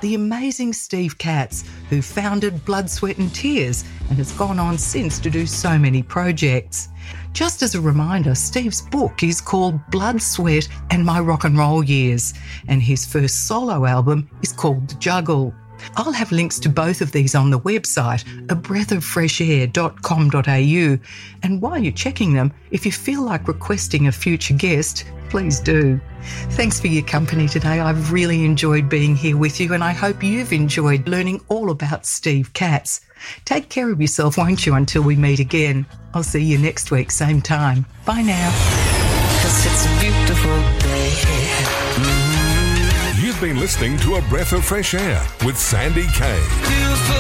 the amazing Steve Katz, who founded Blood, Sweat and Tears and has gone on since to do so many projects. Just as a reminder, Steve's book is called Blood, Sweat and My Rock and Roll Years, and his first solo album is called The Juggle. I'll have links to both of these on the website, abreathofreshair.com.au. And while you're checking them, if you feel like requesting a future guest, please do. Thanks for your company today. I've really enjoyed being here with you, and I hope you've enjoyed learning all about Steve Katz. Take care of yourself, won't you, until we meet again. I'll see you next week, same time. Bye now. 'Cause it's a beautiful day. You've been listening to A Breath of Fresh Air with Sandy Kay.